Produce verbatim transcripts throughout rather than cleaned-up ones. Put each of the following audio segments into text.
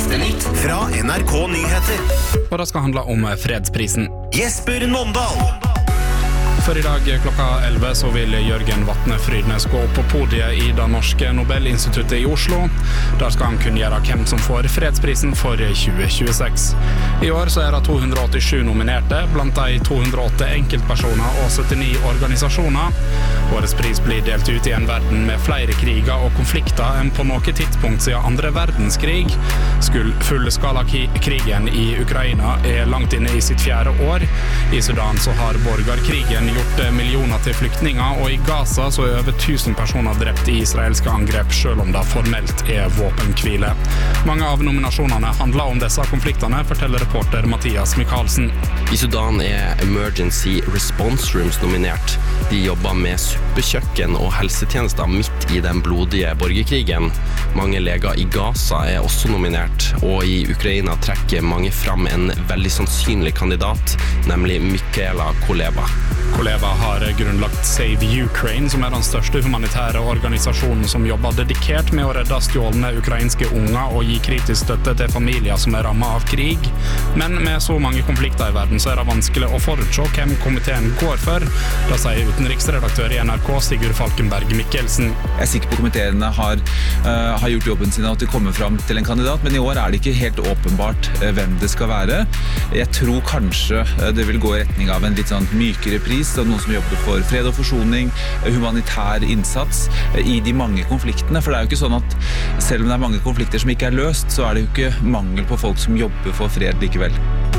siste nytt fra N R K Nyheter. Og det skal handle om fredsprisen. Jesper Nåndal. For i dag klokka elleve så vil Jørgen Vatne Frydnes gå opp på podiet i det norske Nobelinstituttet i Oslo. Der skal han kunngjøre hvem som får fredsprisen for tjue tjueseks. I år så er det to hundre og åttisju nominerte, blant de to hundre og åtte enkeltpersoner og syttini organisasjoner. Årets pris blir delt ut i en verden med flere kriger og konflikter enn på noe tidspunkt siden andre verdenskrig. Skulle fullskala-krigen i Ukraina er langt inne i sitt fjerde år. I Sudan så har borgerkrigen gjort millioner til flyktninger, og i Gaza så er over tusen personer drept i israelske angrep, selv om det formelt er våpenhvile. Mange av nominasjonene handler om disse konfliktene, forteller reporter Mathias Michaelsen. I Sudan er Emergency Response Rooms nominert. De jobber med suppekjøkken og helsetjenester midt i den blodige borgerkrigen. Mange leger i Gaza er også nominert, og i Ukraina trekker mange fram en veldig sannsynlig kandidat, nemlig Michaela Kuleba. Kuleba har grunnlagt Save Ukraine, som er den største humanitære organisasjonen som jobber dedikert med å redde stjålne ukrainske unger og gi kritisk støtte til familier som er rammet av krig. Men med så mange konflikter i verden så er det vanskelig å forutse hvem komiteen går for. Det sier utenriksredaktør i N R K Sigurd Falkenberg Mikkelsen. Jeg er sikker på komiteene har, uh, har gjort jobben sin og at de kommer fram til en kandidat, men i år er det ikke helt åpenbart uh, hvem det skal være. Jeg tror kanskje uh, det vil gå i retning av en litt sånn mykere pris, og noen som jobber for fred og forsoning, humanitær innsats i de mange konfliktene. For det er jo ikke sånn at selv om det er mange konflikter som ikke er løst, så er det jo ikke mangel på folk som jobber for fred likevel.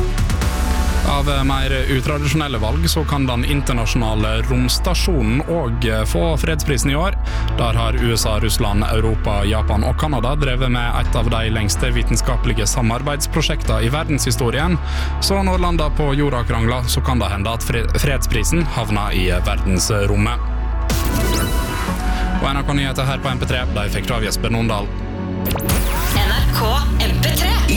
Av mer utradisjonelle valg så kan den internasjonale romstasjonen også få fredsprisen i år. Der har U S A, Russland, Europa, Japan og Kanada drevet med et av de lengste vitenskapelige samarbeidsprosjektene i verdenshistorien. Så når landet på jorda krangler, så kan det hende at fredsprisen havner i verdensrommet. Og N R K Nyheter her på M P tre, de fikk du av Jesper Nåndal. N R K